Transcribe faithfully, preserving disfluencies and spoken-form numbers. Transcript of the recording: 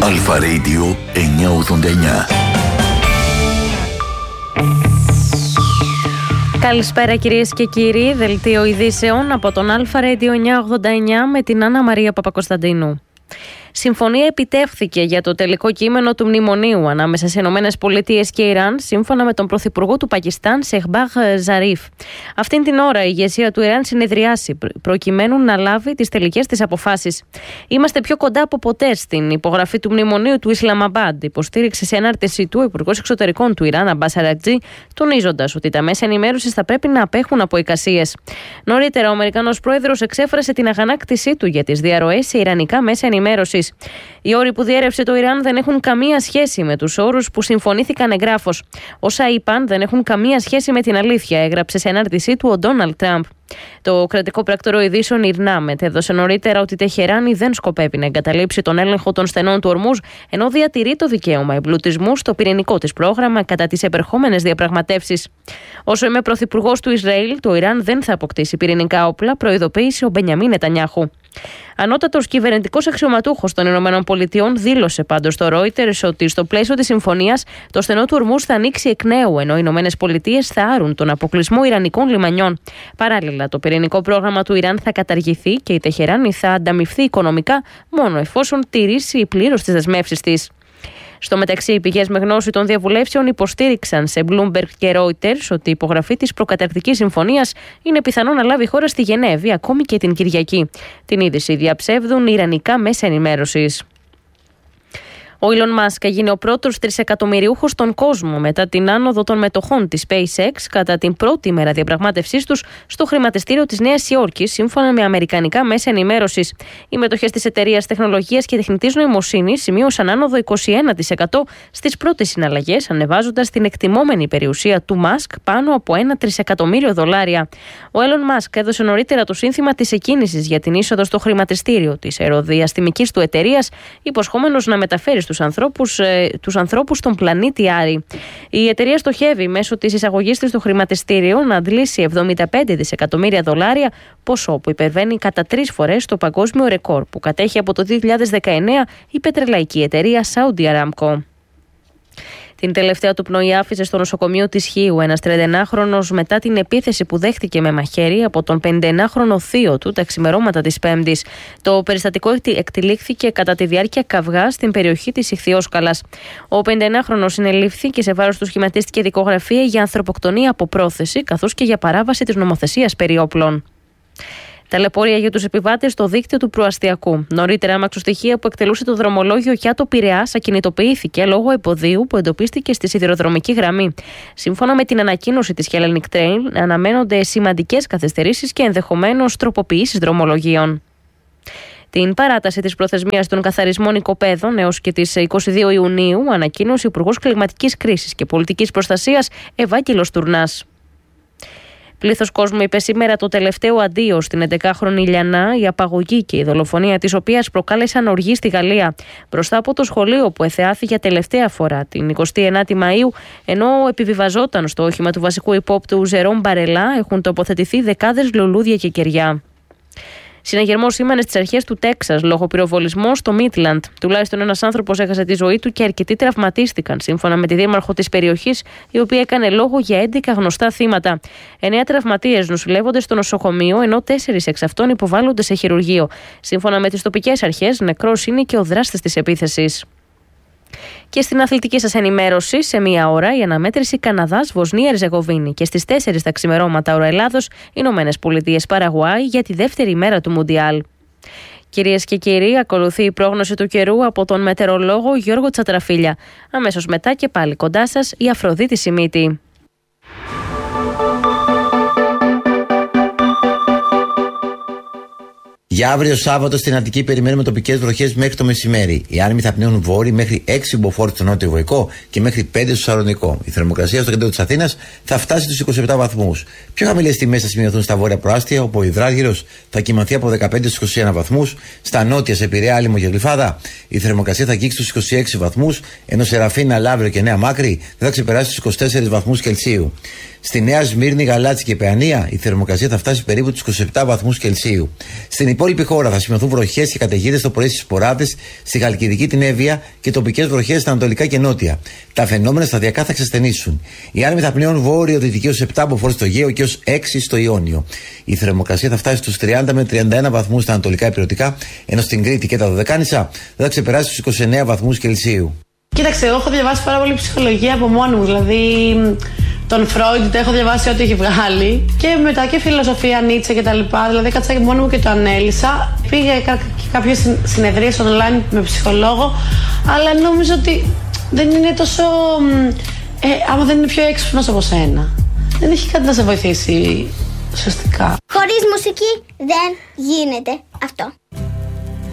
Αλφα Radio εννιακόσια ογδόντα εννιά. Καλησπέρα κυρίες και κύριοι, δελτίο ειδήσεων από τον Αλφα Radio εννιακόσια ογδόντα εννιά με την Άννα Μαρία Παπακοσταντίνου. Συμφωνία επιτεύχθηκε για το τελικό κείμενο του μνημονίου ανάμεσα σε ΗΠΑ και Ιράν, σύμφωνα με τον Πρωθυπουργό του Πακιστάν, Σεχμπάζ Ζαρίφ. Αυτήν την ώρα η ηγεσία του Ιράν συνεδριάσει προκειμένου να λάβει τις τελικές της αποφάσεις. Είμαστε πιο κοντά από ποτέ στην υπογραφή του μνημονίου του Ισλαμαμπάντ, υποστήριξε σε ανάρτησή του ο Υπουργός Εξωτερικών του Ιράν, Αμπάς Αρακτζή, τονίζοντας ότι τα μέσα ενημέρωσης θα πρέπει να απέχουν από εικασίες. Νωρίτερα, ο Αμερικανός πρόεδρος εξέφρασε την αγανάκτησή του για τις διαρροές σε ιρανικά μέσα ενημέρωσης. Οι όροι που διέρευσε το Ιράν δεν έχουν καμία σχέση με τους όρους που συμφωνήθηκαν εγγράφως. Όσα είπαν δεν έχουν καμία σχέση με την αλήθεια, έγραψε σε ανάρτησή του ο Ντόναλντ Τραμπ. Το κρατικό πράκτορο ειδήσεων Ιρνά μετέδωσε νωρίτερα ότι η Τεχεράνη δεν σκοπεύει να εγκαταλείψει τον έλεγχο των στενών του Ορμούζ, ενώ διατηρεί το δικαίωμα εμπλουτισμού στο πυρηνικό της πρόγραμμα κατά τις επερχόμενες διαπραγματεύσεις. Όσο είμαι πρωθυπουργός του Ισραήλ, το Ιράν δεν θα αποκτήσει πυρηνικά όπλα, προειδοποίησε ο Μπενιαμίν Νετανιάχου. Ανώτατος κυβερνητικός αξιωματούχος των ΗΠΑ δήλωσε πάντως στο Reuters ότι στο πλαίσιο της συμφωνίας το στενό του Ορμούζ θα ανοίξει εκ νέου, ενώ οι ΗΠΑ θα άρουν τον αποκλεισμό ιρανικών λιμανιών. Παράλληλα, το πυρηνικό πρόγραμμα του Ιράν θα καταργηθεί και η Τεχεράνη θα ανταμοιφθεί οικονομικά μόνο εφόσον τηρήσει πλήρως τις δεσμεύσεις της. Στο μεταξύ, οι πηγές με γνώση των διαβουλεύσεων υποστήριξαν σε Bloomberg και Reuters ότι η υπογραφή της προκαταρκτικής συμφωνίας είναι πιθανό να λάβει χώρα στη Γενέβη ακόμη και την Κυριακή. Την είδηση διαψεύδουν ιρανικά μέσα ενημέρωσης. Ο Elon Musk έγινε ο πρώτος τρισεκατομμυριούχος στον κόσμο μετά την άνοδο των μετοχών της SpaceX κατά την πρώτη μέρα διαπραγμάτευσής τους στο χρηματιστήριο της Νέας Υόρκης, σύμφωνα με αμερικανικά μέσα ενημέρωσης. Οι μετοχές της εταιρείας τεχνολογίας και τεχνητής νοημοσύνης σημείωσαν άνοδο είκοσι ένα τοις εκατό στις πρώτες συναλλαγές, ανεβάζοντας την εκτιμόμενη περιουσία του Musk πάνω από ένα τρισεκατομμύριο δολάρια. Ο Elon Musk έδωσε νωρίτερα το σύνθημα της εκκίνησης για την είσοδο στο χρηματιστήριο της αεροδιαστημικής του εταιρείας, υποσχόμενος να μεταφέρει στους ανθρώπους, ε, τους ανθρώπους στον πλανήτη Άρη. Η εταιρεία στοχεύει μέσω της εισαγωγής της στο χρηματιστήριο να αντλήσει εβδομήντα πέντε δισεκατομμύρια δολάρια, ποσό που υπερβαίνει κατά τρεις φορές το παγκόσμιο ρεκόρ που κατέχει από το δύο χιλιάδες δεκαεννέα η πετρελαϊκή εταιρεία Saudi Aramco. Την τελευταία του πνοή άφησε στο νοσοκομείο της Χίου ένας τριανταενάχρονος μετά την επίθεση που δέχτηκε με μαχαίρι από τον πενηνταενάχρονο θείο του τα ξημερώματα της Πέμπτης. Το περιστατικό εκτυλίχθηκε κατά τη διάρκεια καυγά στην περιοχή της Ιχθυόσκαλας. Ο πενηνταενάχρονος συνελήφθη και σε βάρος του σχηματίστηκε δικογραφία για ανθρωποκτονία από πρόθεση, καθώς και για παράβαση της νομοθεσίας περί όπλων. Ταλαιπωρία για τους επιβάτες στο δίκτυο του προαστιακού. Νωρίτερα, αμαξοστοιχεία που εκτελούσε το δρομολόγιο Κιάτο Πειραιάς ακινητοποιήθηκε λόγω εμποδίου που εντοπίστηκε στη σιδηροδρομική γραμμή. Σύμφωνα με την ανακοίνωση της Hellenic Train, αναμένονται σημαντικές καθυστερήσεις και ενδεχομένως τροποποιήσεις δρομολογίων. Την παράταση της προθεσμίας των καθαρισμών οικοπαίδων έως και τις είκοσι δύο Ιουνίου ανακοίνωσε ο Υπουργός Κλιματικής Κρίσης και Πολιτικής Προστασίας Ευάγγελος Τουρνάς. Πλήθος κόσμου είπε σήμερα το τελευταίο αντίο στην έντεκάχρονη Ιλιανά, η απαγωγή και η δολοφονία της οποίας προκάλεσαν οργή στη Γαλλία, μπροστά από το σχολείο που εθεάθη για τελευταία φορά την εικοστή ενάτη Μαΐου, ενώ επιβιβαζόταν στο όχημα του βασικού υπόπτου Ζερόμ Μπαρελά, έχουν τοποθετηθεί δεκάδες λουλούδια και κεριά. Συναγερμός σήμανε στις αρχές του Τέξας λόγω πυροβολισμού στο Μίτλαντ. Τουλάχιστον ένας άνθρωπος έχασε τη ζωή του και αρκετοί τραυματίστηκαν, σύμφωνα με τη δήμαρχο της περιοχής, η οποία έκανε λόγο για έντεκα γνωστά θύματα. Εννέα τραυματίες νοσηλεύονται στο νοσοκομείο, ενώ τέσσερις εξ αυτών υποβάλλονται σε χειρουργείο. Σύμφωνα με τις τοπικές αρχές, νεκρός είναι και ο δράστης της επίθεσης. Και στην αθλητική σας ενημέρωση, σε μία ώρα η αναμέτρηση Καναδάς-Βοσνία Ερζεγοβίνη και στις τέσσερις τα ξημερώματα ώρα Ελλάδος, Ηνωμένες Πολιτείες Παραγουάη για τη δεύτερη μέρα του Μουντιάλ. Κυρίες και κύριοι, ακολουθεί η πρόγνωση του καιρού από τον μετεωρολόγο Γιώργο Τσατραφίλια. Αμέσως μετά και πάλι κοντά σας η Αφροδίτη Σιμίτη. Για αύριο Σάββατο στην Αττική περιμένουμε τοπικές βροχές μέχρι το μεσημέρι. Οι άνεμοι θα πνέουν βόρειοι μέχρι έξι μποφόρ στο νότιο Βοϊκό και μέχρι πέντε στο Σαλονικό. Η θερμοκρασία στο κέντρο της Αθήνας θα φτάσει τους είκοσι επτά βαθμούς. Πιο χαμηλές τιμές θα σημειωθούν στα βόρεια προάστια, όπου ο υδράργυρος θα κυμανθεί από δεκαπέντε στους είκοσι ένα βαθμούς. Στα νότια, σε Πειραιά, Άλυμο και Γλυφάδα, η θερμοκρασία θα αγγίξει τους είκοσι έξι βαθμούς, ενώ σε Ραφίνα, Λαύριο και Νέα Μάκρη δεν θα ξεπεράσει τους είκοσι τέσσερις βαθμούς Κελσίου. Στη Νέα Σμύρνη, Γαλάτσι και Παιανία η θερμοκρασία θα φτάσει περίπου τους είκοσι επτά βαθμούς Κελσίου. Στην υπόλοιπη χώρα θα σημειωθούν βροχές και καταιγίδες το πρωί στις Ποράδες, στη Χαλκιδική, την Εύβοια και τοπικές βροχές στα ανατολικά και νότια. Τα φαινόμενα σταδιακά θα εξασθενήσουν. Οι άνεμοι θα πνέουν βόρειο-δυτική ως επτά μποφόρ στο Αιγαίο και ως έξι στο Ιόνιο. Η θερμοκρασία θα φτάσει στους τριάντα με τριάντα ένα βαθμούς στα ανατολικά υπηρετικά, ενώ στην Κρήτη και τα Δωδεκάνησα δεν θα ξεπεράσει τους είκοσι εννέα βαθμούς Κελσίου. Κοίταξε, εγώ έχω διαβάσει πάρα πολύ ψυχολογία από μόνη μου. Δηλαδή, τον Φρόιντ, έχω διαβάσει ό,τι έχει βγάλει. Και μετά και φιλοσοφία, Νίτσε κτλ. Δηλαδή, κάτσα και μόνη μου και το ανέλησα. Πήγα και κάποιες συνεδρίες online με ψυχολόγο, αλλά νόμιζα ότι δεν είναι τόσο. Ε, άμα δεν είναι πιο έξυπνος από σένα, δεν έχει κάτι να σε βοηθήσει ουσιαστικά. Χωρίς μουσική δεν γίνεται αυτό.